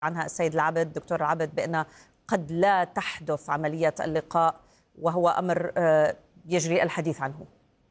عنها السيد العبد دكتور العبد بأن قد لا تحدث عملية اللقاء، وهو أمر يجري الحديث عنه.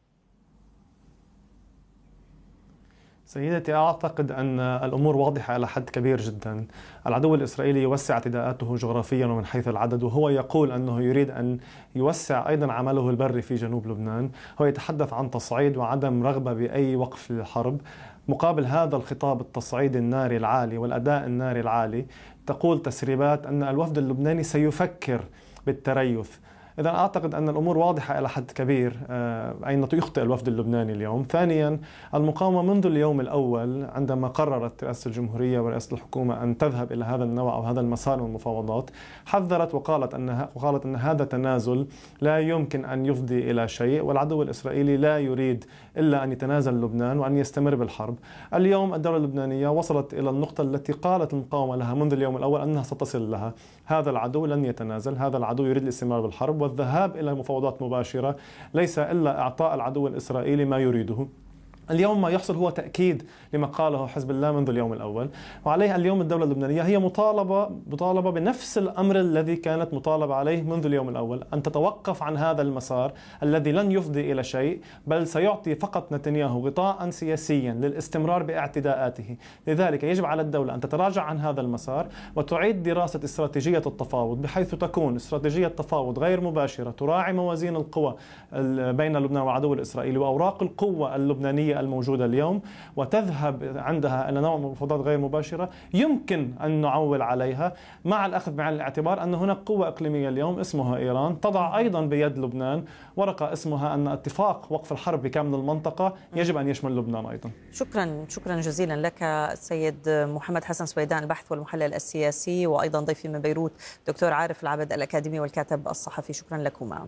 سيدتي، أعتقد أن الأمور واضحة إلى حد كبير جدا. العدو الإسرائيلي يوسع اعتداءاته جغرافيا ومن حيث العدد، وهو يقول أنه يريد أن يوسع أيضا عمله البري في جنوب لبنان. هو يتحدث عن تصعيد وعدم رغبة بأي وقف للحرب. مقابل هذا الخطاب التصعيد الناري العالي والأداء الناري العالي، تقول تسريبات أن الوفد اللبناني سيفكر بالتريث. إذا أعتقد أن الأمور واضحة إلى حد كبير أين يخطئ الوفد اللبناني اليوم. ثانيا، المقاومة منذ اليوم الأول عندما قررت رئاسة الجمهورية ورئاسة الحكومة أن تذهب إلى هذا النوع أو هذا المسار من المفاوضات، حذرت وقالت أن هذا تنازل لا يمكن أن يفضي إلى شيء، والعدو الإسرائيلي لا يريد إلا أن يتنازل لبنان وأن يستمر بالحرب. اليوم الدولة اللبنانية وصلت إلى النقطة التي قالت المقاومة لها منذ اليوم الأول أنها ستصل لها. هذا العدو لن يتنازل، هذا العدو يريد الاستمرار بالحرب، والذهاب إلى مفاوضات مباشرة ليس إلا إعطاء العدو الإسرائيلي ما يريده. اليوم ما يحصل هو تأكيد لما قاله حزب الله منذ اليوم الأول، وعليها اليوم الدولة اللبنانية هي مطالبة بنفس الأمر الذي كانت مطالبة عليه منذ اليوم الأول، أن تتوقف عن هذا المسار الذي لن يفضي إلى شيء، بل سيعطي فقط نتنياهو غطاء سياسيا للاستمرار باعتداءاته. لذلك يجب على الدولة أن تتراجع عن هذا المسار وتعيد دراسة استراتيجية التفاوض، بحيث تكون استراتيجية تفاوض غير مباشرة تراعي موازين القوى بين لبنان والعدو الإسرائيلي وأوراق القوة اللبنانية الموجودة اليوم، وتذهب عندها إلى نوع من المفاوضات غير مباشرة يمكن أن نعول عليها، مع الأخذ بعين الاعتبار أن هناك قوة إقليمية اليوم اسمها إيران تضع أيضا بيد لبنان ورقة اسمها أن اتفاق وقف الحرب بكامل المنطقة يجب أن يشمل لبنان أيضا. شكرا جزيلا لك السيد محمد حسن سويدان، الباحث والمحلل السياسي، وأيضا ضيفي من بيروت دكتور عارف العبد الأكاديمي والكاتب الصحفي. شكرا لكما.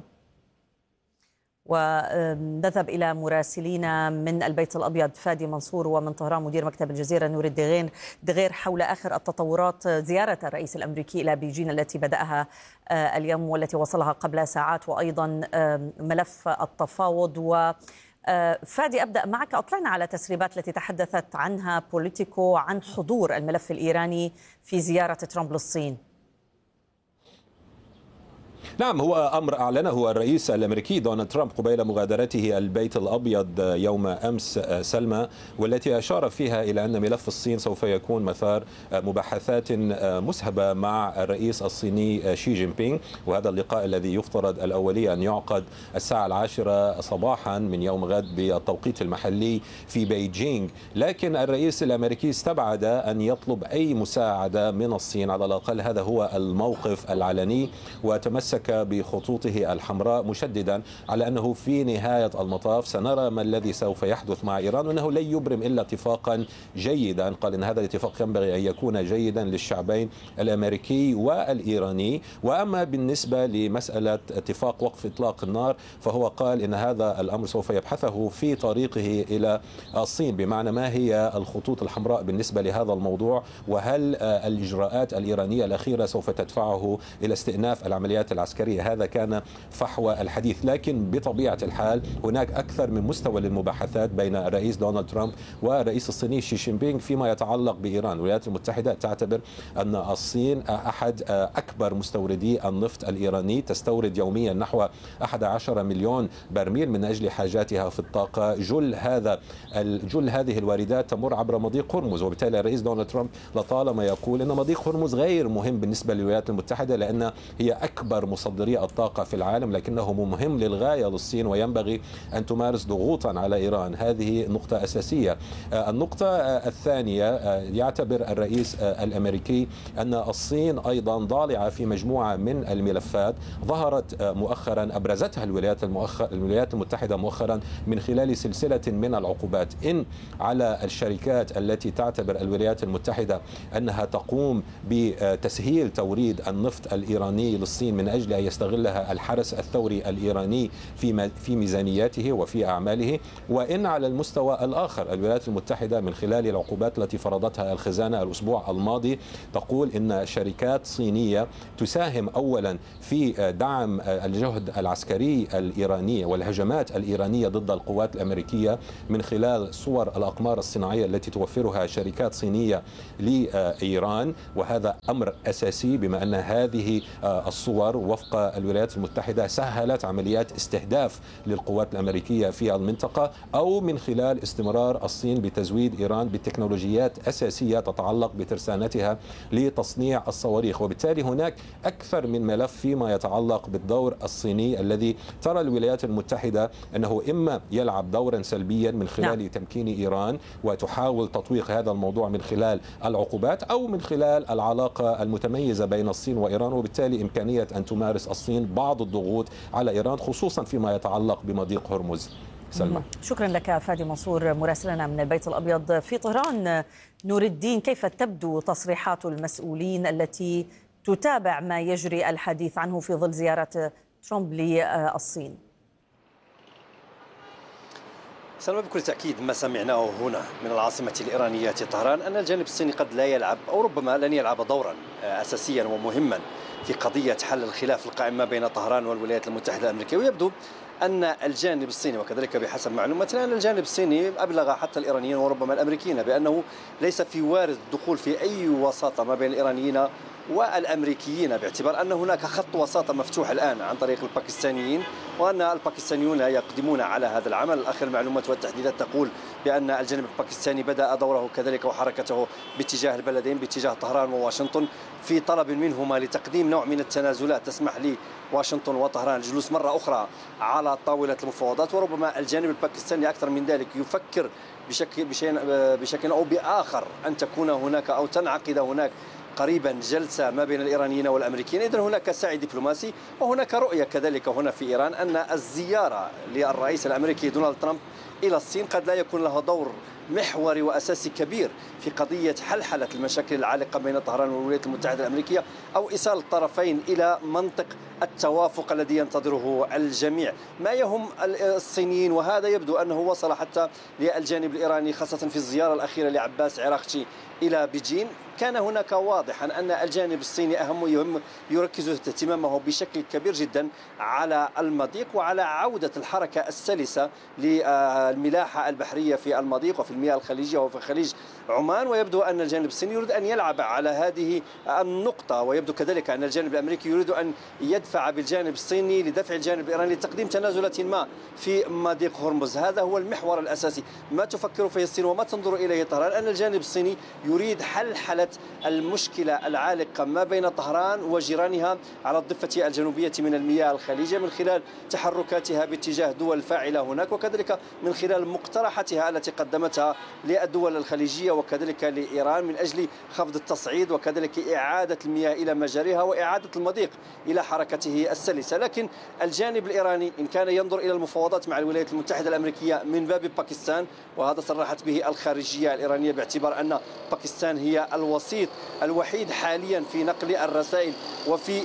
ونذهب إلى مراسلينا من البيت الأبيض فادي منصور، ومن طهران مدير مكتب الجزيرة نور الدغير حول آخر التطورات زيارة الرئيس الأمريكي إلى بيجين التي بدأها اليوم والتي وصلها قبل ساعات، وأيضا ملف التفاوض. فادي، أبدأ معك. أطلعنا على تسريبات التي تحدثت عنها بوليتيكو عن حضور الملف الإيراني في زيارة ترامب للصين. نعم، هو أمر أعلنه الرئيس الأمريكي دونالد ترامب قبيل مغادرته البيت الأبيض يوم أمس سلمى، والتي أشار فيها إلى أن ملف الصين سوف يكون مثار مباحثات مسهبة مع الرئيس الصيني شي جين بينغ، وهذا اللقاء الذي يفترض الأولي أن يعقد الساعة 10 صباحا من يوم غد بالتوقيت المحلي في بيجينغ. لكن الرئيس الأمريكي استبعد أن يطلب أي مساعدة من الصين، على الأقل هذا هو الموقف العلني، وتمسك بخطوطه الحمراء مشددا على أنه في نهاية المطاف سنرى ما الذي سوف يحدث مع إيران، وأنه لن يبرم إلا اتفاقا جيدا. قال إن هذا الاتفاق ينبغي أن يكون جيدا للشعبين الأمريكي والإيراني. وأما بالنسبة لمسألة اتفاق وقف إطلاق النار، فهو قال إن هذا الأمر سوف يبحثه في طريقه إلى الصين، بمعنى ما هي الخطوط الحمراء بالنسبة لهذا الموضوع، وهل الإجراءات الإيرانية الأخيرة سوف تدفعه إلى استئناف العمليات العسكرية. هذا كان فحوى الحديث. لكن بطبيعة الحال هناك أكثر من مستوى للمباحثات بين الرئيس دونالد ترامب والرئيس الصيني شي جين بينغ فيما يتعلق بإيران. الولايات المتحدة تعتبر أن الصين أحد أكبر مستوردي النفط الإيراني، تستورد يوميا نحو 11 مليون برميل من أجل حاجاتها في الطاقة. جل هذه الواردات تمر عبر مضيق هرمز، وبالتالي الرئيس دونالد ترامب لطالما يقول أن مضيق هرمز غير مهم بالنسبة للولايات المتحدة لأن هي أكبر مصدري الطاقة في العالم، لكنه مهم للغاية للصين وينبغي أن تمارس ضغوطا على إيران. هذه نقطة أساسية. النقطة الثانية، يعتبر الرئيس الأمريكي أن الصين أيضا ضالعة في مجموعة من الملفات ظهرت مؤخرا، أبرزتها الولايات المتحدة مؤخرا من خلال سلسلة من العقوبات إن على الشركات التي تعتبر الولايات المتحدة أنها تقوم بتسهيل توريد النفط الإيراني للصين من أجل أجل يستغلها الحرس الثوري الإيراني في ميزانياته وفي أعماله. وإن على المستوى الآخر الولايات المتحدة من خلال العقوبات التي فرضتها الخزانة الأسبوع الماضي تقول إن شركات صينية تساهم أولا في دعم الجهد العسكري الإيراني والهجمات الإيرانية ضد القوات الأمريكية من خلال صور الأقمار الصناعية التي توفرها شركات صينية لإيران. وهذا أمر أساسي بما أن هذه الصور وفق الولايات المتحدة سهلت عمليات استهداف للقوات الأمريكية في المنطقة، أو من خلال استمرار الصين بتزويد إيران بتكنولوجيات أساسية تتعلق بترسانتها لتصنيع الصواريخ. وبالتالي هناك أكثر من ملف فيما يتعلق بالدور الصيني الذي ترى الولايات المتحدة أنه إما يلعب دورا سلبيا من خلال تمكين إيران وتحاول تطويق هذا الموضوع من خلال العقوبات، أو من خلال العلاقة المتميزة بين الصين وإيران، وبالتالي إمكانية أن تمارس الصين بعض الضغوط على إيران خصوصا فيما يتعلق بمضيق هرمز. سلمى. شكرا لك فادي منصور مراسلنا من البيت الأبيض في طهران. نور الدين، كيف تبدو تصريحات المسؤولين التي تتابع ما يجري الحديث عنه في ظل زيارة ترامب للصين؟ سلمى، بكل تأكيد ما سمعناه هنا من العاصمة الإيرانية طهران أن الجانب الصيني قد لا يلعب أو ربما لن يلعب دورا أساسيا ومهما في قضية حل الخلاف القائم ما بين طهران والولايات المتحدة الأمريكية. ويبدو أن الجانب الصيني، وكذلك بحسب معلوماتنا أن الجانب الصيني أبلغ حتى الإيرانيين وربما الأمريكيين بأنه ليس في وارد الدخول في أي وساطة ما بين الإيرانيين والأمريكيين، باعتبار أن هناك خط وساطة مفتوح الآن عن طريق الباكستانيين، وأن الباكستانيون يقدمون على هذا العمل. آخر المعلومات والتحديثات تقول بأن الجانب الباكستاني بدأ دوره كذلك وحركته باتجاه البلدين، باتجاه طهران وواشنطن، في طلب منهما لتقديم نوع من التنازلات تسمح لواشنطن وطهران الجلوس مرة أخرى على طاولة المفاوضات. وربما الجانب الباكستاني أكثر من ذلك يفكر بشكل أو بآخر أن تكون هناك أو تنعقد هناك قريبا جلسة ما بين الإيرانيين والأمريكيين. إذن هناك سعي دبلوماسي، وهناك رؤية كذلك هنا في إيران أن الزيارة للرئيس الأمريكي دونالد ترامب إلى الصين قد لا يكون له دور محوري وأساسي كبير في قضية حلحلة المشاكل العالقة بين طهران والولايات المتحدة الأمريكية، أو إيصال الطرفين إلى منطق التوافق الذي ينتظره الجميع. ما يهم الصينيين، وهذا يبدو أنه وصل حتى للجانب الإيراني خاصة في الزيارة الأخيرة لعباس عراقچي إلى بيجين، كان هناك واضحا أن الجانب الصيني يركز اهتمامه بشكل كبير جدا على المضيق وعلى عودة الحركة السلسة للملاحة البحرية في المضيق وفي المياه الخليجية وفي خليج عمان. ويبدو أن الجانب الصيني يريد أن يلعب على هذه النقطة، ويبدو كذلك أن الجانب الأمريكي يريد أن يدفع بالجانب الصيني لدفع الجانب الإيراني لتقديم تنازلات ما في مضيق هرمز. هذا هو المحور الأساسي ما تفكر فيه الصين وما تنظر إليه طهران، أن الجانب الصيني يريد حل المشكلة العالقة ما بين طهران وجيرانها على الضفة الجنوبية من المياه الخليجية من خلال تحركاتها باتجاه دول فاعلة هناك، وكذلك من خلال مقترحاتها التي قدمتها للدول الخليجية وكذلك لإيران من أجل خفض التصعيد وكذلك إعادة المياه إلى مجاريها وإعادة المضيق إلى حركته السلسة. لكن الجانب الإيراني إن كان ينظر إلى المفاوضات مع الولايات المتحدة الأمريكية من باب باكستان، وهذا صرحت به الخارجية الإيرانية باعتبار أن باكستان هي الوسيط الوحيد حاليا في نقل الرسائل وفي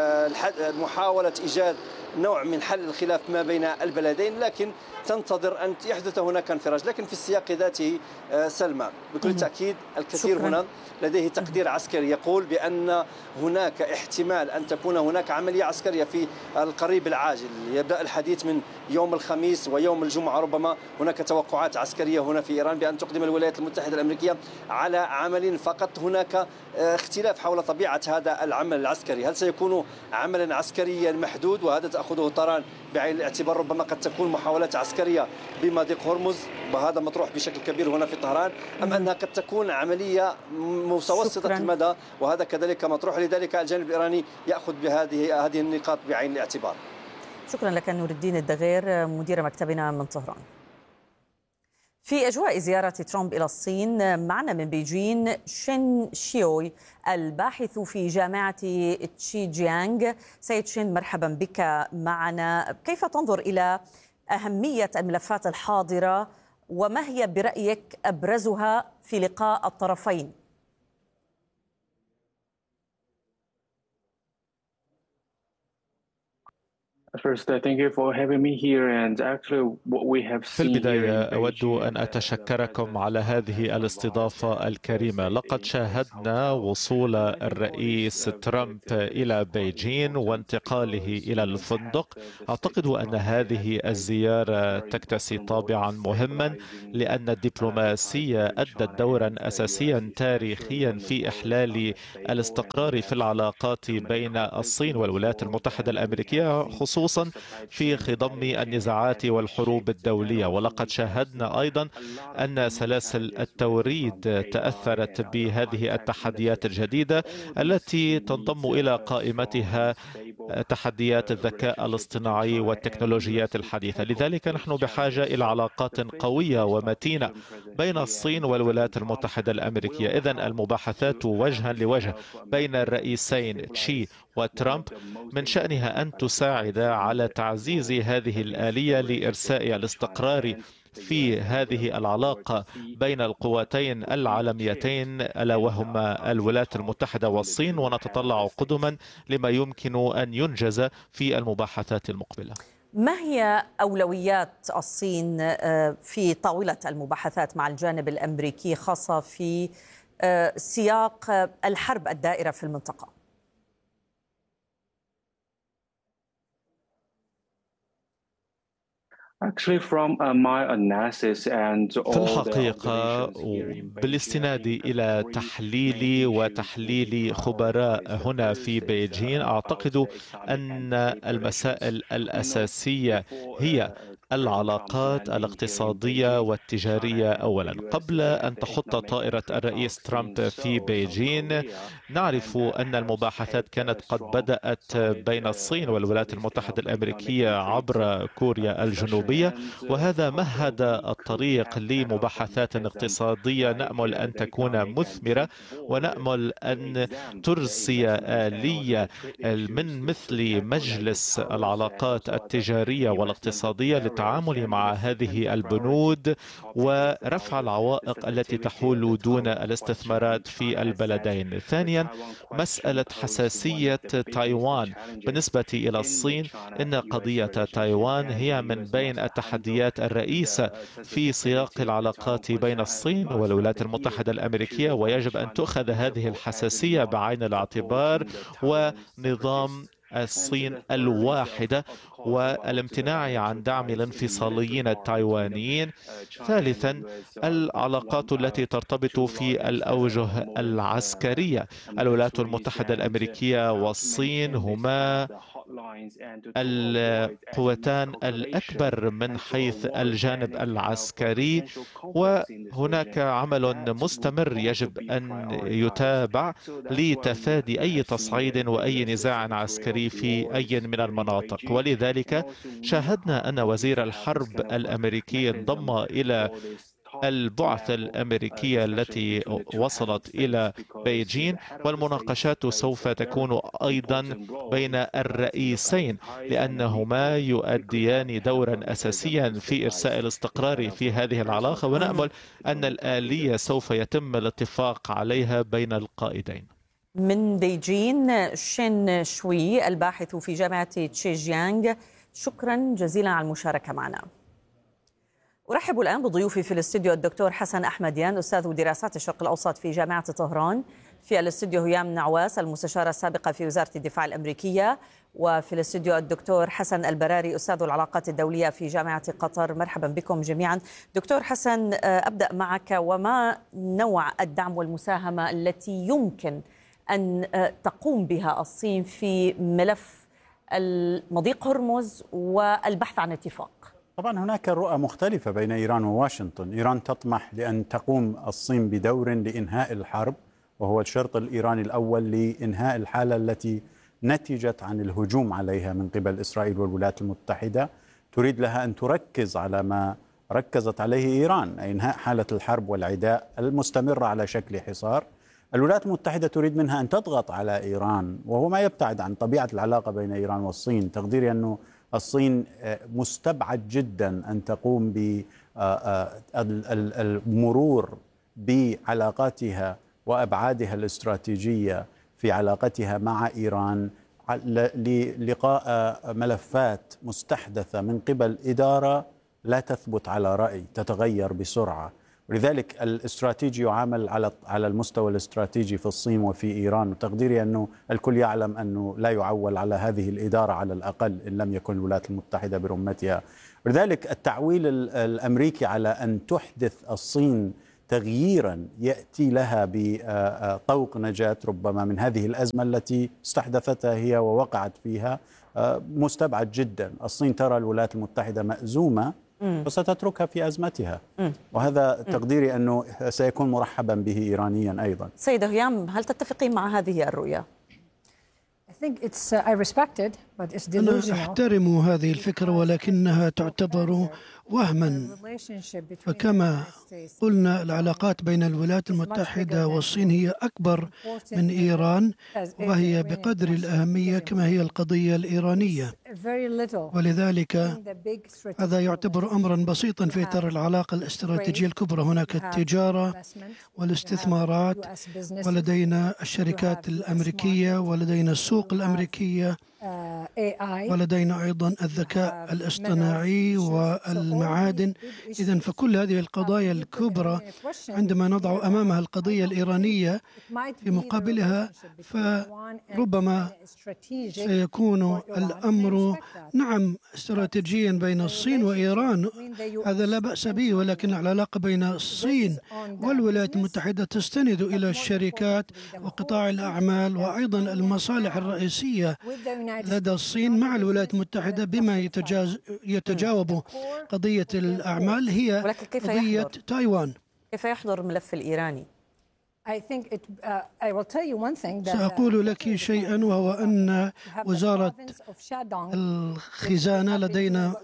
محاولة إيجاد نوع من حل الخلاف ما بين البلدين، لكن تنتظر أن يحدث هناك انفراج. لكن في السياق ذاته سلمى بكل تأكيد الكثير هنا لديه تقدير عسكري يقول بأن هناك احتمال أن تكون هناك عملية عسكرية في القريب العاجل، يبدأ الحديث من يوم الخميس ويوم الجمعة. ربما هناك توقعات عسكرية هنا في إيران بأن تقدم الولايات المتحدة الأمريكية على عمل، فقط هناك اختلاف حول طبيعة هذا العمل العسكري. هل سيكون عملا عسكريا محدود وهذا تأخذه طهران بعين الاعتبار، ربما قد تكون محاولات عسكرية بمضيق هرمز وهذا مطروح بشكل كبير هنا في طهران، أم أنها قد تكون عملية متوسطة المدى وهذا كذلك مطروح. لذلك الجانب الإيراني يأخذ بهذه النقاط بعين الاعتبار. شكرا لك نور الدين الدغير مدير مكتبنا من طهران. في أجواء زيارة ترامب إلى الصين معنا من بيجين شين شيوي الباحث في جامعة تشيجيانغ. سيد شين، مرحبا بك معنا. كيف تنظر إلى أهمية الملفات الحاضرة وما هي برأيك أبرزها في لقاء الطرفين؟ في البداية أود أن أتشكركم على هذه الاستضافة الكريمة. لقد شاهدنا وصول الرئيس ترامب إلى بيجين وانتقاله إلى الفندق. أعتقد أن هذه الزيارة تكتسي طابعا مهما، لأن الدبلوماسية أدت دورا أساسيا تاريخيا في إحلال الاستقرار في العلاقات بين الصين والولايات المتحدة الأمريكية، خصوصا في خضم النزاعات والحروب الدولية. ولقد شاهدنا أيضا أن سلاسل التوريد تأثرت بهذه التحديات الجديدة التي تنضم إلى قائمتها تحديات الذكاء الاصطناعي والتكنولوجيات الحديثة. لذلك نحن بحاجة إلى علاقات قوية ومتينة بين الصين والولايات المتحدة الأمريكية. إذن المباحثات وجها لوجه بين الرئيسين تشي وترامب من شأنها أن تساعد على تعزيز هذه الآلية لإرساء الاستقرار في هذه العلاقة بين القوتين العالميتين ألا وهما الولايات المتحدة والصين، ونتطلع قدما لما يمكن أن ينجز في المباحثات المقبلة. ما هي أولويات الصين في طاولة المباحثات مع الجانب الأمريكي، خاصة في سياق الحرب الدائرة في المنطقة؟ في الحقيقة بالاستناد إلى تحليل خبراء هنا في بيجين، أعتقد أن المسائل الأساسية هي العلاقات الاقتصادية والتجارية أولا. قبل أن تحط طائرة الرئيس ترامب في بيجين، نعرف أن المباحثات كانت قد بدأت بين الصين والولايات المتحدة الأمريكية عبر كوريا الجنوبية، وهذا مهد الطريق لمباحثات اقتصادية نأمل أن تكون مثمرة، ونأمل أن ترسي آلية من مثل مجلس العلاقات التجارية والاقتصادية للتعامل مع هذه البنود ورفع العوائق التي تحول دون الاستثمارات في البلدين. ثانيا، مسألة حساسية تايوان بالنسبة إلى الصين. إن قضية تايوان هي من بين التحديات الرئيسة في سياق العلاقات بين الصين والولايات المتحدة الأمريكية، ويجب أن تؤخذ هذه الحساسية بعين الاعتبار، ونظام الصين الواحدة والامتناع عن دعم الانفصاليين التايوانيين. ثالثا، العلاقات التي ترتبط في الأوجه العسكرية. الولايات المتحدة الأمريكية والصين هما القوتان الأكبر من حيث الجانب العسكري، وهناك عمل مستمر يجب أن يتابع لتفادي أي تصعيد وأي نزاع عسكري في أي من المناطق. ولذلك شاهدنا أن وزير الحرب الأمريكي انضم إلى البعثة الأمريكية التي وصلت إلى بيجين، والمناقشات سوف تكون أيضا بين الرئيسين، لأنهما يؤديان دورا أساسيا في إرساء الاستقرار في هذه العلاقة، ونأمل أن الآلية سوف يتم الاتفاق عليها بين القائدين. من بيجين، شين شوي الباحث في جامعة تشيجيانغ، شكرا جزيلا على المشاركة معنا. أرحب الآن بضيوفي في الاستوديو الدكتور حسن أحمديان، أستاذ دراسات الشرق الأوسط في جامعة طهران، في الاستوديو هيام نعواس المستشارة السابقة في وزارة الدفاع الأمريكية، وفي الاستوديو الدكتور حسن البراري أستاذ العلاقات الدولية في جامعة قطر. مرحبا بكم جميعا. دكتور حسن، أبدأ معك. وما نوع الدعم والمساهمة التي يمكن أن تقوم بها الصين في ملف مضيق هرمز والبحث عن اتفاق؟ طبعا هناك رؤى مختلفة بين إيران وواشنطن. إيران تطمح لأن تقوم الصين بدور لإنهاء الحرب، وهو الشرط الإيراني الأول لإنهاء الحالة التي نتجت عن الهجوم عليها من قبل إسرائيل والولايات المتحدة. تريد لها أن تركز على ما ركزت عليه إيران، إنهاء حالة الحرب والعداء المستمرة على شكل حصار. الولايات المتحدة تريد منها أن تضغط على إيران، وهو ما يبتعد عن طبيعة العلاقة بين إيران والصين. تقديري أنه الصين مستبعد جدا أن تقوم بالمرور بعلاقاتها وأبعادها الاستراتيجية في علاقتها مع إيران للقاء ملفات مستحدثة من قبل إدارة لا تثبت على رأي، تتغير بسرعة. ولذلك الاستراتيجي يعامل على المستوى الاستراتيجي في الصين وفي إيران، وتقديري أنه الكل يعلم أنه لا يعول على هذه الإدارة على الأقل إن لم يكن الولايات المتحدة برمتها. ولذلك التعويل الأمريكي على أن تحدث الصين تغييرا يأتي لها بطوق نجاة ربما من هذه الأزمة التي استحدثتها هي ووقعت فيها مستبعد جدا. الصين ترى الولايات المتحدة مأزومة وستتركها في أزمتها، وهذا تقديري أنه سيكون مرحبا به إيرانيا أيضا. سيدة هيام، هل تتفقين مع هذه الرؤية؟ أنا أحترم هذه الفكرة ولكنها تعتبر وهما، فكما قلنا العلاقات بين الولايات المتحدة والصين هي أكبر من إيران، وهي بقدر الأهمية كما هي القضية الإيرانية، ولذلك هذا يعتبر أمرا بسيطا في إطار العلاقة الاستراتيجية الكبرى. هناك التجارة والاستثمارات، ولدينا الشركات الأمريكية، ولدينا السوق الأمريكية، ولدينا أيضا الذكاء الاصطناعي والمعادن. إذن فكل هذه القضايا الكبرى عندما نضع أمامها القضية الإيرانية في مقابلها، فربما سيكون الأمر نعم استراتيجيا بين الصين وإيران، هذا لا بأس به، ولكن العلاقة بين الصين والولايات المتحدة تستند إلى الشركات وقطاع الأعمال وأيضا المصالح الرئيسية لدى الصين مع الولايات المتحدة بما يتجاوب قضية الأعمال هي قضية تايوان. كيف يحضر الملف الإيراني؟ سأقول لك شيئا، وهو أن وزارة الخزانة لدينا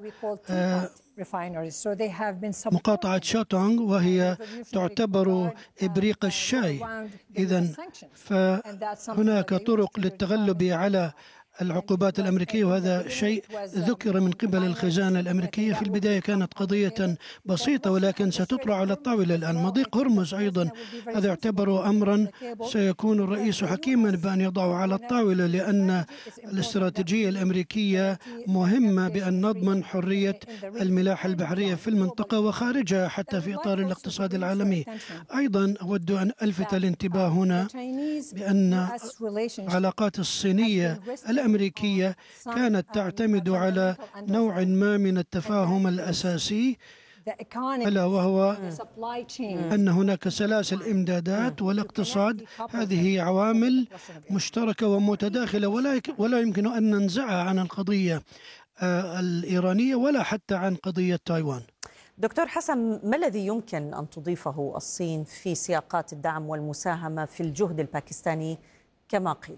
مقاطعة شاتونغ، وهي تعتبر إبريق الشاي. إذن فهناك طرق للتغلب على العقوبات الأمريكية، وهذا شيء ذكر من قبل الخزانة الأمريكية. في البداية كانت قضية بسيطة ولكن ستطرح على الطاولة الآن. مضيق هرمز أيضا هذا يعتبر أمرا سيكون الرئيس حكيما بأن يضعه على الطاولة، لأن الاستراتيجية الأمريكية مهمة بأن نضمن حرية الملاحة البحرية في المنطقة وخارجها حتى في إطار الاقتصاد العالمي. أيضا أود أن ألفت الانتباه هنا بأن العلاقات الصينية الأمريكية كانت تعتمد على نوع ما من التفاهم الأساسي، ألا وهو أن هناك سلاسل إمدادات والاقتصاد. هذه عوامل مشتركة ومتداخلة ولا يمكن أن ننزعها عن القضية الإيرانية ولا حتى عن قضية تايوان. دكتور حسن، ما الذي يمكن أن تضيفه الصين في سياقات الدعم والمساهمة في الجهد الباكستاني كما قيل؟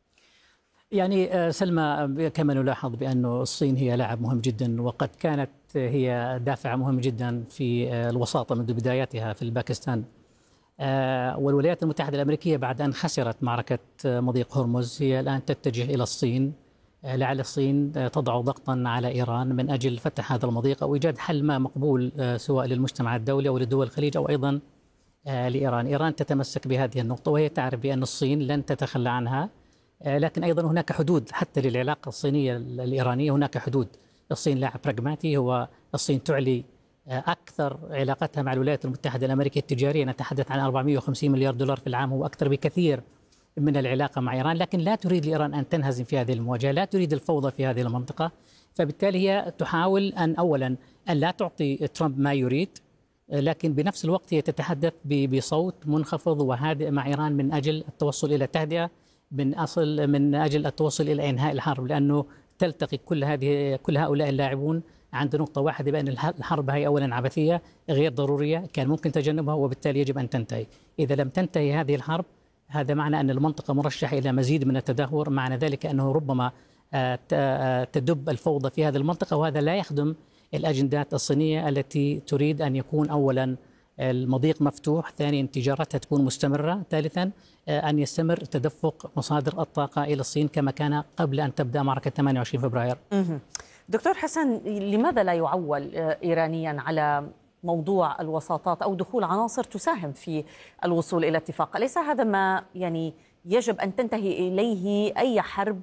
يعني سلمى، كما نلاحظ بأن الصين هي لاعب مهم جدا، وقد كانت هي دافع مهم جدا في الوساطة منذ بداياتها في الباكستان. والولايات المتحدة الأمريكية بعد أن خسرت معركة مضيق هرمز هي الآن تتجه إلى الصين، لعل الصين تضع ضغطا على إيران من أجل فتح هذا المضيق أو إيجاد حل ما مقبول سواء للمجتمع الدولي أو لدول الخليج أو أيضا لإيران. إيران تتمسك بهذه النقطة وهي تعرف بأن الصين لن تتخلى عنها، لكن أيضا هناك حدود حتى للعلاقة الصينية الإيرانية. هناك حدود. الصين لاعب براغماتي، هو الصين تعلي أكثر علاقتها مع الولايات المتحدة الأمريكية التجارية، نتحدث عن 450 مليار دولار في العام، هو أكثر بكثير من العلاقة مع إيران، لكن لا تريد إيران أن تنهزم في هذه المواجهة، لا تريد الفوضى في هذه المنطقة. فبالتالي هي تحاول أن أولا أن لا تعطي ترامب ما يريد، لكن بنفس الوقت هي تتحدث بصوت منخفض وهادئ مع إيران من أجل التوصل إلى التهدئة، من أجل التوصل إلى إنهاء الحرب، لأنه تلتقي كل هؤلاء اللاعبون عند نقطة واحدة بأن الحرب هي أولا عبثية غير ضرورية، كان ممكن تجنبها وبالتالي يجب أن تنتهي. إذا لم تنتهي هذه الحرب هذا معنى أن المنطقة مرشحة إلى مزيد من التدهور، معنى ذلك أنه ربما تدب الفوضى في هذه المنطقة، وهذا لا يخدم الأجندات الصينية التي تريد أن يكون أولا المضيق مفتوح، ثانيا تجارتها تكون مستمرة، ثالثا أن يستمر تدفق مصادر الطاقة إلى الصين كما كان قبل أن تبدأ معركة 28 فبراير. دكتور حسن، لماذا لا يعول إيرانيا على موضوع الوساطات أو دخول عناصر تساهم في الوصول إلى اتفاق؟ أليس هذا ما يعني يجب أن تنتهي إليه أي حرب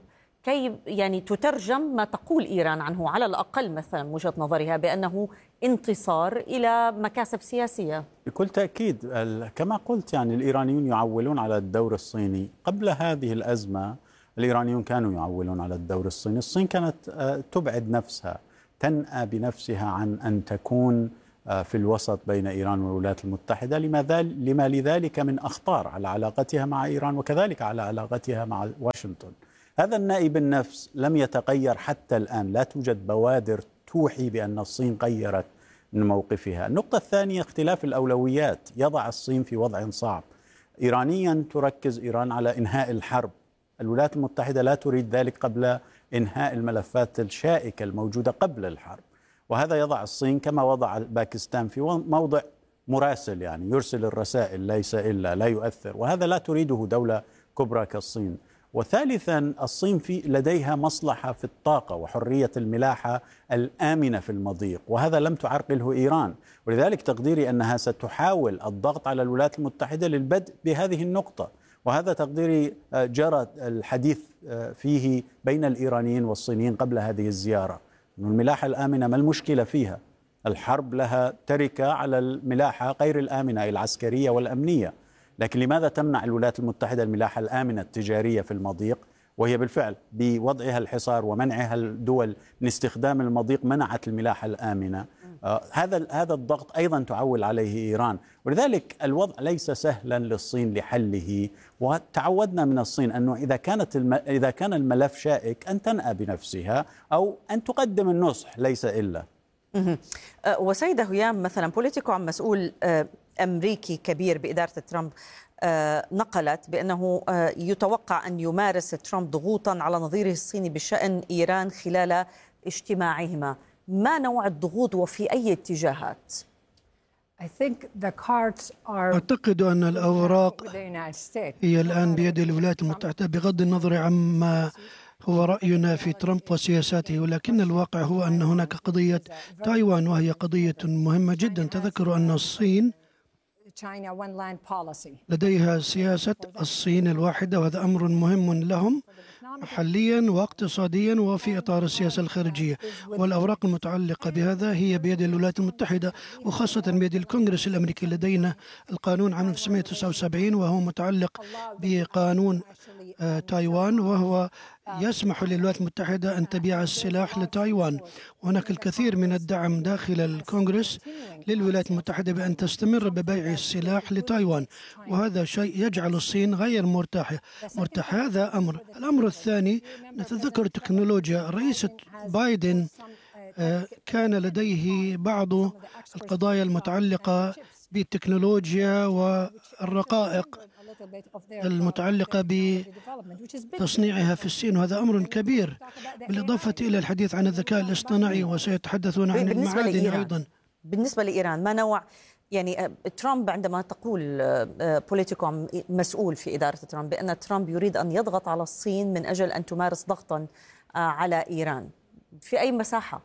كي يعني تترجم ما تقول إيران عنه على الأقل مثلا من وجهة نظرها بأنه انتصار إلى مكاسب سياسية؟ بكل تأكيد كما قلت يعني الإيرانيون يعولون على الدور الصيني. قبل هذه الأزمة الإيرانيون كانوا يعولون على الدور الصيني. الصين كانت تبعد نفسها، تنأى بنفسها عن أن تكون في الوسط بين إيران والولايات المتحدة، لما لذلك من أخطار على علاقتها مع إيران وكذلك على علاقتها مع واشنطن. هذا النأي بالنفس لم يتغير حتى الآن، لا توجد بوادر توحي بأن الصين غيرت من موقفها. النقطة الثانية اختلاف الأولويات يضع الصين في وضع صعب. إيرانيا تركز إيران على إنهاء الحرب، الولايات المتحدة لا تريد ذلك قبل إنهاء الملفات الشائكة الموجودة قبل الحرب، وهذا يضع الصين كما وضع باكستان في موضع مراسل، يعني يرسل الرسائل ليس إلا، لا يؤثر، وهذا لا تريده دولة كبرى كالصين. وثالثا الصين لديها مصلحة في الطاقة وحرية الملاحة الآمنة في المضيق، وهذا لم تعرقله إيران، ولذلك تقديري أنها ستحاول الضغط على الولايات المتحدة للبدء بهذه النقطة، وهذا تقديري جرى الحديث فيه بين الإيرانيين والصينيين قبل هذه الزيارة. الملاحة الآمنة ما المشكلة فيها؟ الحرب لها تركة على الملاحة غير الآمنة العسكرية والأمنية، لكن لماذا تمنع الولايات المتحدة الملاحة الآمنة التجارية في المضيق؟ وهي بالفعل بوضعها الحصار ومنعها الدول من استخدام المضيق منعت الملاحة الآمنة. هذا الضغط أيضا تعول عليه إيران، ولذلك الوضع ليس سهلا للصين لحله. وتعودنا من الصين أنه إذا كان الملف شائك أن تنأى بنفسها أو أن تقدم النصح ليس إلا. وسيدة هيام، مثلا بوليتيكو عن مسؤول أمريكي كبير بإدارة ترامب نقلت بأنه يتوقع أن يمارس ترامب ضغوطا على نظيره الصيني بشأن إيران خلال اجتماعهما. ما نوع الضغوط وفي أي اتجاهات؟ أعتقد أن الأوراق هي الآن بيد الولايات المتحدة بغض النظر عما هو رأينا في ترامب وسياساته، ولكن الواقع هو أن هناك قضية تايوان وهي قضية مهمة جدا. تذكروا أن الصين لديها سياسة الصين الواحدة، وهذا أمر مهم لهم محليا واقتصاديا وفي إطار السياسة الخارجية، والأوراق المتعلقة بهذا هي بيد الولايات المتحدة وخاصة بيد الكونغرس الأمريكي. لدينا القانون عام 1979 وهو متعلق بقانون تايوان، وهو يسمح للولايات المتحدة أن تبيع السلاح لتايوان. وهناك الكثير من الدعم داخل الكونغرس للولايات المتحدة بأن تستمر ببيع السلاح لتايوان، وهذا شيء يجعل الصين غير مرتاحة. هذا أمر. الأمر الثاني نتذكر التكنولوجيا. الرئيس بايدن كان لديه بعض القضايا المتعلقة بالتكنولوجيا والرقائق المتعلقة بتصنيعها في الصين، وهذا أمر كبير، بالإضافة إلى الحديث عن الذكاء الاصطناعي، وسيتحدثون عن المعادن أيضا. بالنسبة لإيران ما نوع يعني ترامب عندما تقول بوليتيكو مسؤول في إدارة ترامب بأن ترامب يريد أن يضغط على الصين من أجل أن تمارس ضغطا على إيران، في أي مساحة؟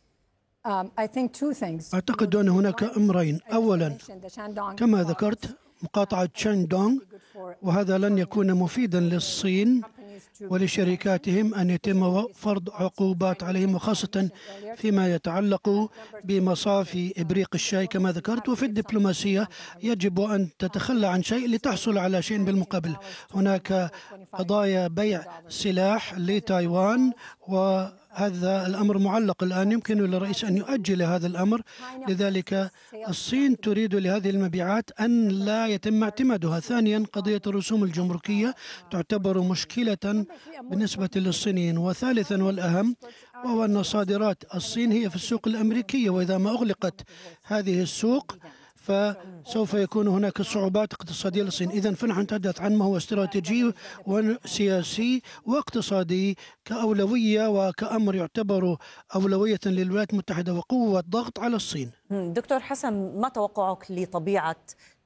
أعتقد أن هناك أمرين. أولا كما ذكرت مقاطعة شاندونغ، وهذا لن يكون مفيدا للصين ولشركاتهم أن يتم فرض عقوبات عليهم، وخاصة فيما يتعلق بمصافي إبريق الشاي كما ذكرت. وفي الدبلوماسية يجب أن تتخلى عن شيء لتحصل على شيء بالمقابل. هناك قضايا بيع سلاح لتايوان، وهذا الأمر معلق الآن، يمكن للرئيس أن يؤجل هذا الأمر. لذلك الصين تريد لهذه المبيعات أن لا يتم اعتمادها. ثانيا قضية الرسوم الجمركية تعتبر مشكلة بالنسبة للصينيين. وثالثا والأهم وهو أن صادرات الصين هي في السوق الأمريكية، وإذا ما أغلقت هذه السوق فسوف يكون هناك صعوبات اقتصادية للصين. إذن فنحن نتحدث عن ما هو استراتيجي وسياسي واقتصادي كأولوية وكأمر يعتبر أولوية للولايات المتحدة وقوة ضغط على الصين. دكتور حسن، ما توقعك لطبيعة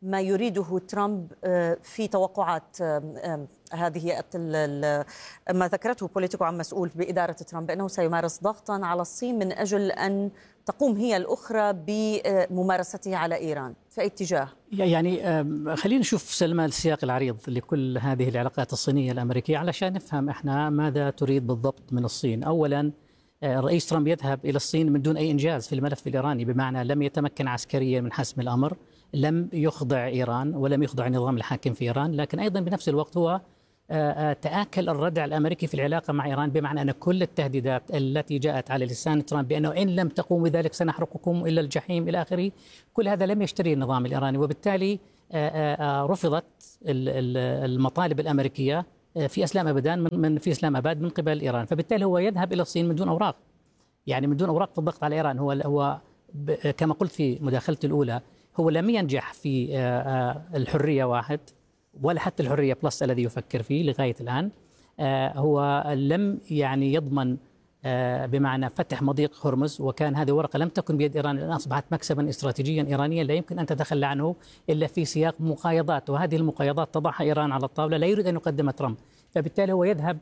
ما يريده ترامب في توقعات هذه ما ذكرته بوليتيكو عن مسؤول بإدارة ترامب أنه سيمارس ضغطا على الصين من أجل أن تقوم هي الأخرى بممارسته على إيران في أي اتجاه؟ يعني خلينا نشوف سلمى السياق العريض لكل هذه العلاقات الصينية الأمريكية علشان نفهم إحنا ماذا تريد بالضبط من الصين. أولا الرئيس ترامب يذهب إلى الصين من دون أي إنجاز في الملف الإيراني، بمعنى لم يتمكن عسكريا من حسم الأمر، لم يخضع إيران ولم يخضع النظام الحاكم في إيران، لكن أيضا بنفس الوقت هو تآكل الردع الأمريكي في العلاقة مع إيران، بمعنى أن كل التهديدات التي جاءت على لسان ترامب بأنه إن لم تقوموا بذلك سنحرقكم إلى الجحيم إلى آخره، كل هذا لم يشتري النظام الإيراني، وبالتالي رفضت المطالب الأمريكية في إسلام أباد من قبل إيران. فبالتالي هو يذهب إلى الصين من دون أوراق، يعني من دون أوراق في الضغط على إيران. هو كما قلت في مداخلتي الأولى، هو لم ينجح في الحرية واحد ولا حتى الحرية بلس الذي يفكر فيه لغاية الآن. هو لم يعني يضمن بمعنى فتح مضيق هرمز، وكان هذه ورقة لم تكن بيد إيران، لأن أصبحت مكسبا استراتيجيا إيرانيا لا يمكن أن تتخلى عنه إلا في سياق مقايضات، وهذه المقايضات تضعها إيران على الطاولة، لا يريد أن يقدمها ترامب. فبالتالي هو يذهب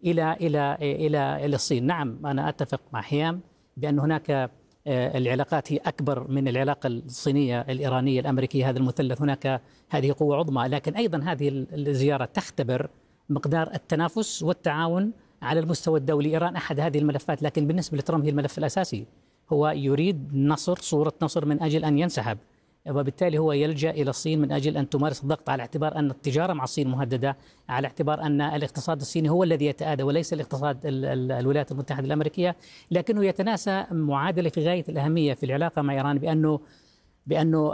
إلى الصين. نعم أنا أتفق مع حيام بأن هناك العلاقات هي أكبر من العلاقة الصينية الإيرانية الأمريكية، هذا المثلث هناك هذه قوة عظمى، لكن أيضا هذه الزيارة تختبر مقدار التنافس والتعاون على المستوى الدولي. إيران أحد هذه الملفات، لكن بالنسبة لترامب هي الملف الأساسي. هو يريد صورة نصر من أجل أن ينسحب، وبالتالي هو يلجأ إلى الصين من أجل أن تمارس الضغط، على اعتبار أن التجارة مع الصين مهددة، على اعتبار أن الاقتصاد الصيني هو الذي يتآدى وليس الاقتصاد الولايات المتحدة الأمريكية. لكنه يتناسى معادلة في غاية الأهمية في العلاقة مع إيران، بأنه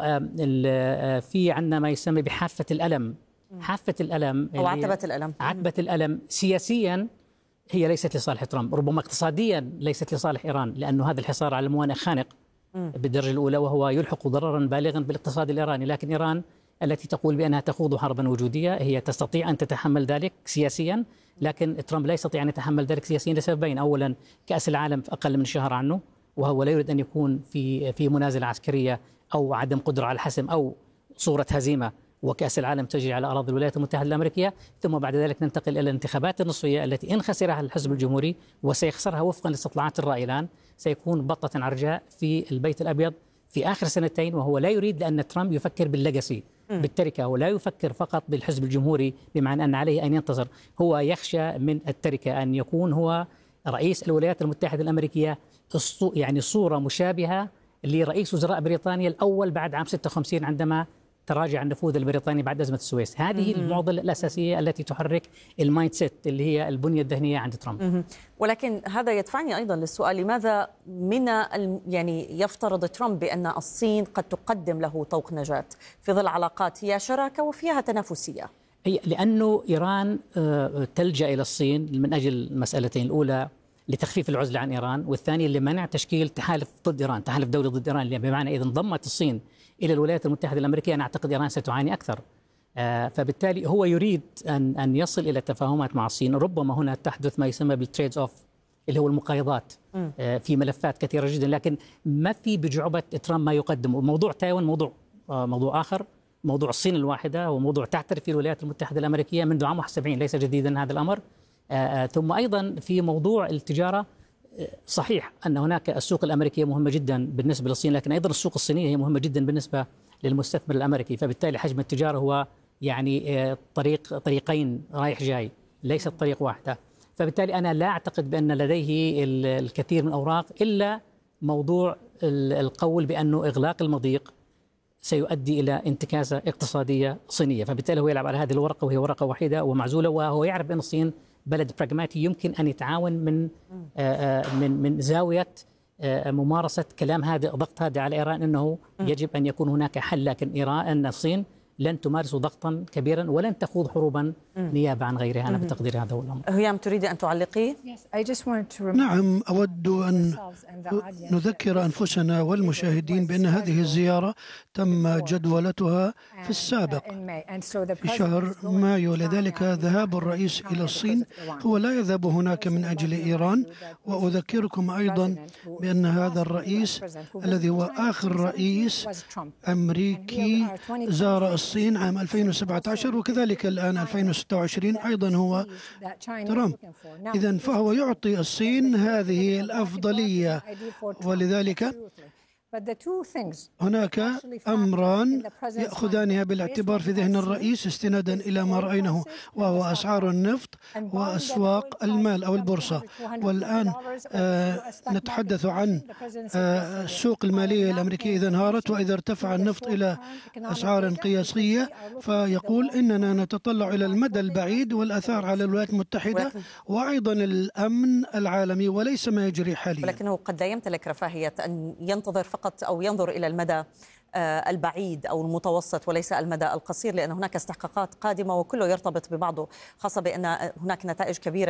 في عندنا ما يسمى بحافة الألم. حافة الألم أو عتبة الألم سياسيا هي ليست لصالح ترامب، ربما اقتصاديا ليست لصالح إيران، لأنه هذا الحصار على الموانئ خانق بالدرجة الأولى، وهو يلحق ضررا بالغا بالاقتصاد الإيراني. لكن إيران التي تقول بأنها تخوض حربا وجودية هي تستطيع أن تتحمل ذلك سياسيا، لكن ترامب لا يستطيع أن يتحمل ذلك سياسيا لسببين. أولا كأس العالم في أقل من شهر عنه، وهو لا يريد أن يكون في منازلة عسكرية أو عدم قدرة على الحسم أو صورة هزيمة، وكأس العالم تجري على أراضي الولايات المتحدة الأمريكية. ثم بعد ذلك ننتقل إلى الانتخابات النصفية التي إن خسرها الحزب الجمهوري، وسيخسرها وفقا لاستطلاعات الرأي الآن، سيكون بطة عرجاء في البيت الأبيض في آخر سنتين. وهو لا يريد، لأن ترامب يفكر بالليجاسي، بالتركة، ولا يفكر فقط بالحزب الجمهوري، بمعنى أن عليه أن ينتظر. هو يخشى من التركة أن يكون هو رئيس الولايات المتحدة الأمريكية، يعني صورة مشابهة لرئيس وزراء بريطانيا الأول بعد عام 56 عندما تراجع النفوذ البريطاني بعد أزمة السويس. هذه المعضلة الأساسية التي تحرك المايند سيت اللي هي البنية الذهنية عند ترامب. ولكن هذا يدفعني أيضا للسؤال، لماذا يعني يفترض ترامب بأن الصين قد تقدم له طوق نجاة في ظل علاقات هي شراكة وفيها تنافسية؟ لأنه إيران تلجأ إلى الصين من أجل المسألتين، الأولى لتخفيف العزلة عن إيران، والثاني لمنع تشكيل تحالف ضد إيران، تحالف دولي ضد إيران، بمعنى إذا انضمت الصين إلى الولايات المتحدة الأمريكية أنا أعتقد إيران ستعاني أكثر. فبالتالي هو يريد أن يصل إلى تفاهمات مع الصين. ربما هنا تحدث ما يسمى بالتريدز أوف، اللي هو المقايضات في ملفات كثيرة جدا، لكن ما في بجعبة ترامب ما يقدمه. موضوع تايوان موضوع آخر، موضوع الصين الواحدة وموضوع تعترف فيه الولايات المتحدة الأمريكية منذ عام 71، ليس جديدا هذا الأمر. ثم أيضا في موضوع التجارة، صحيح أن هناك السوق الأمريكية مهمة جدا بالنسبة للصين، لكن أيضا السوق الصينية هي مهمة جدا بالنسبة للمستثمر الأمريكي. فبالتالي حجم التجارة هو يعني طريقين رايح جاي، ليست طريق واحدة. فبالتالي أنا لا أعتقد بأن لديه الكثير من الأوراق، إلا موضوع القول بأنه إغلاق المضيق سيؤدي إلى انتكاسة اقتصادية صينية. فبالتالي هو يلعب على هذه الورقة، وهي ورقة وحيدة ومعزولة، وهو يعرف أن الصين بلد براغماتي يمكن أن يتعاون من زاوية ممارسة كلام هذا، ضغط هذا على إيران أنه يجب أن يكون هناك حل. لكن الصين لن تمارس ضغطا كبيرا ولن تخوض حروبا نيابة عن غيرها. أنا بتقديري هذا هو الأمر. هيام، تريد أن تعلقي؟ نعم، أود أن نذكر أنفسنا والمشاهدين بأن هذه الزيارة تم جدولتها في السابق في شهر مايو. لذلك ذهاب الرئيس إلى الصين هو لا يذهب هناك من أجل إيران. وأذكركم أيضا بأن هذا الرئيس الذي هو آخر رئيس أمريكي زار الصين عام 2017 وكذلك الآن 2026 أيضا هو ترامب. إذن فهو يعطي الصين هذه الأفضلية، ولذلك هناك أمران يأخذانها بالاعتبار في ذهن الرئيس استنادا إلى ما رأيناه، وهو أسعار النفط وأسواق المال أو البورصة. والآن نتحدث عن السوق المالية الأمريكية إذا انهارت وإذا ارتفع النفط إلى أسعار قياسية، فيقول إننا نتطلع إلى المدى البعيد والأثار على الولايات المتحدة وأيضا الأمن العالمي وليس ما يجري حاليا. ولكنه قد لا يمتلك رفاهية أن ينتظر فقط أو ينظر إلى المدى البعيد أو المتوسط وليس المدى القصير، لأن هناك استحقاقات قادمة وكله يرتبط ببعضه، خاصة بأن هناك نتائج كبيرة